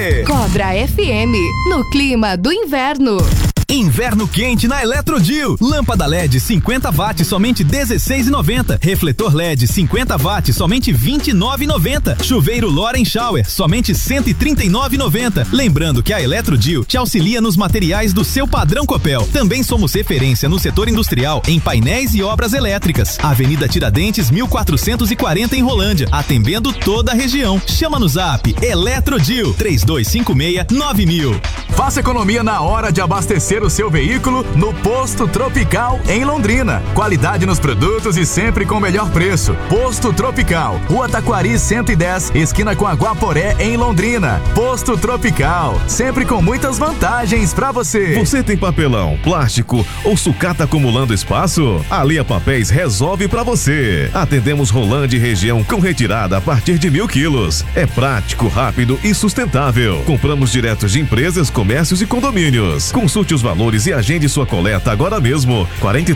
você. Cobra FM, no clima do inverno. Inverno quente na Eletrodio. Lâmpada LED 50 watts somente R$16,90. Refletor LED 50 watts somente R$29,90. Chuveiro Loren Shower somente R$139,90. Lembrando que a Eletrodio te auxilia nos materiais do seu padrão Copel. Também somos referência no setor industrial em painéis e obras elétricas. Avenida Tiradentes 1440 em Rolândia, atendendo toda a região. Chama no Zap Eletrodio 3256-9000. Faça economia na hora de abastecer o seu veículo no Posto Tropical em Londrina. Qualidade nos produtos e sempre com o melhor preço. Posto Tropical, Rua Taquari 110, esquina com a Guaporé em Londrina. Posto Tropical, sempre com muitas vantagens pra você. Você tem papelão, plástico ou sucata acumulando espaço? A Lea Papéis resolve pra você. Atendemos Rolândia e região com retirada a partir de 1.000 quilos. É prático, rápido e sustentável. Compramos direto de empresas, comércios e condomínios. Consulte os valores e agende sua coleta agora mesmo.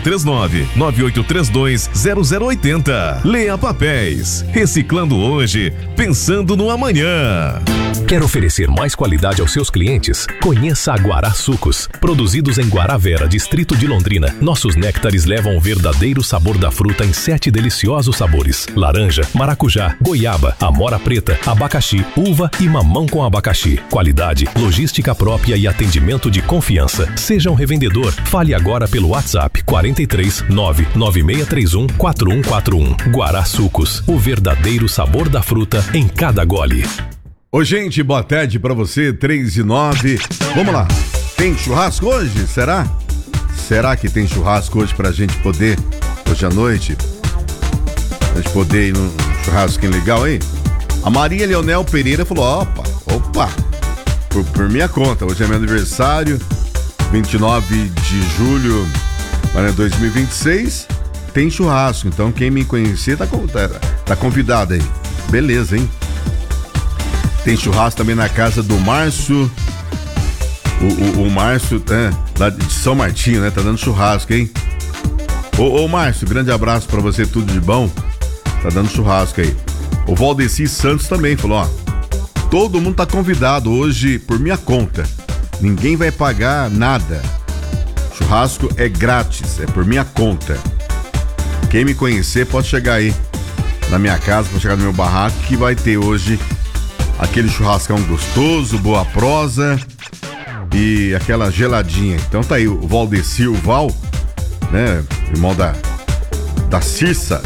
439-9832-0080. Lea Papéis. Reciclando hoje, pensando no amanhã. Quer oferecer mais qualidade aos seus clientes? Conheça a Guará Sucos. Produzidos em Guaravera, distrito de Londrina, nossos néctares levam o verdadeiro sabor da fruta em 7 deliciosos sabores: laranja, maracujá, goiaba, amora preta, abacaxi, uva e mamão com abacaxi. Qualidade, logística própria e atendimento de confiança. Seja um revendedor. Fale agora pelo WhatsApp 43 99631 4141. Guará Sucos, o verdadeiro sabor da fruta em cada gole. Ô gente, boa tarde pra você, 3:09. Vamos lá, tem churrasco hoje? Será? Será que tem churrasco hoje pra gente poder, hoje à noite, a gente poder ir num churrasquinho legal aí? A Maria Leonel Pereira falou, opa, por minha conta, hoje é meu aniversário, 29 de julho de 2026, tem churrasco, então quem me conhecer tá convidado aí, beleza, hein? Tem churrasco também na casa do Márcio, o Márcio, lá de São Martinho, né, tá dando churrasco, hein? Ô Márcio, grande abraço pra você, tudo de bom, tá dando churrasco aí. O Valdeci Santos também falou, todo mundo tá convidado hoje por minha conta, ninguém vai pagar nada, churrasco é grátis, é por minha conta. Quem me conhecer pode chegar aí na minha casa, pode chegar no meu barraco, que vai ter hoje aquele churrascão gostoso, boa prosa e aquela geladinha. Então tá aí o Valdeci, o Val, né, irmão da Cirsa.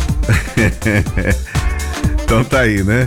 Então tá aí, né?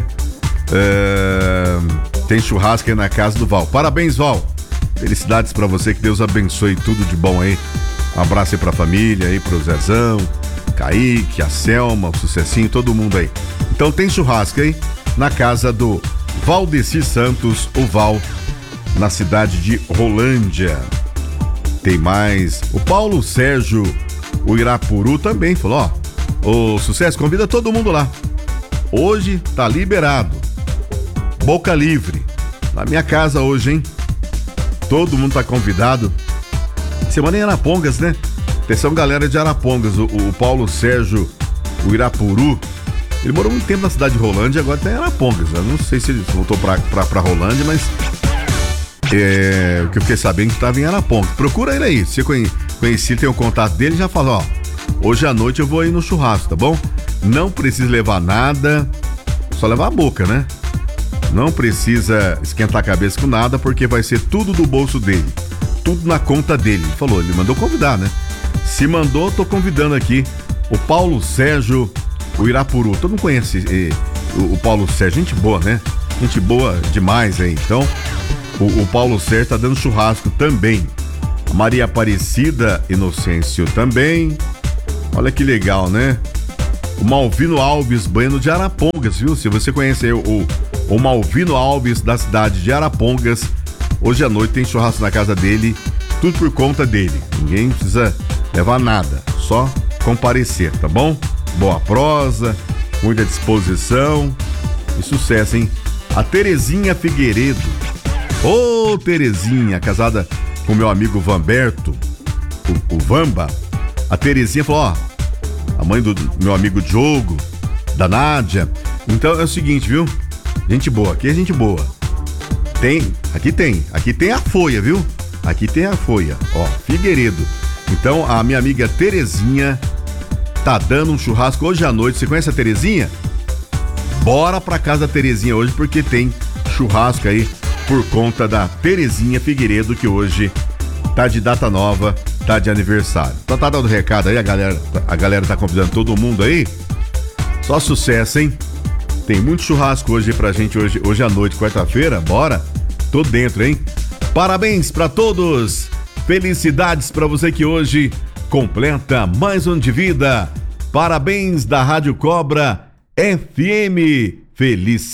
Tem churrasco aí na casa do Val. Parabéns, Val. Felicidades pra você, que Deus abençoe tudo de bom aí. Um abraço aí pra família, aí pro Zezão, Kaique, a Selma, o Sucessinho, todo mundo aí. Então tem churrasco aí na casa do Valdeci Santos, o Val, na cidade de Rolândia. Tem mais. O Paulo Sérgio, o Irapuru também falou, o Sucesso, convida todo mundo lá. Hoje tá liberado. Boca livre. Na minha casa hoje, hein? Todo mundo tá convidado. Semana em Arapongas, né? Atenção, galera de Arapongas. O Paulo Sérgio, o Irapuru, ele morou muito tempo na cidade de Rolândia, agora tá em Arapongas. Eu não sei se ele voltou pra Rolândia, mas o que eu fiquei sabendo que tava em Arapongas. Procura ele aí. Se você conheci, tem o contato dele, já fala, hoje à noite eu vou ir no churrasco, tá bom? Não precisa levar nada, só levar a boca, né? Não precisa esquentar a cabeça com nada, porque vai ser tudo do bolso dele, tudo na conta dele. Ele falou, ele mandou convidar, né? Se mandou, tô convidando aqui o Paulo Sérgio, o Irapuru. Todo mundo conhece o Paulo Sérgio, gente boa, né? Gente boa demais aí. Então, o Paulo Sérgio tá dando churrasco também. A Maria Aparecida Inocêncio também. Olha que legal, né? O Malvino Alves, Bueno de Arapongas, viu? Se você conhece o Malvino Alves, da cidade de Arapongas, hoje à noite tem churrasco na casa dele, tudo por conta dele. Ninguém precisa levar nada, só comparecer, tá bom? Boa prosa, muita disposição e sucesso, hein? A Terezinha Figueiredo. Ô, Terezinha, casada com meu amigo Vamberto, o Vamba. A Terezinha falou, a mãe do meu amigo Diogo, da Nádia. Então é o seguinte, viu? Gente boa, aqui é gente boa. Aqui tem a folha, viu? Aqui tem a folha, ó, Figueiredo. Então, a minha amiga Terezinha tá dando um churrasco hoje à noite. Você conhece a Terezinha? Bora pra casa da Terezinha hoje, porque tem churrasco aí por conta da Terezinha Figueiredo, que hoje tá de data nova, tá de aniversário. Então tá dando recado aí, a galera tá convidando todo mundo aí. Só sucesso, hein? Tem muito churrasco hoje pra gente, hoje à noite, quarta-feira. Bora? Tô dentro, hein? Parabéns pra todos! Felicidades pra você que hoje completa mais um ano de vida. Parabéns da Rádio Cobra FM. Felicidades.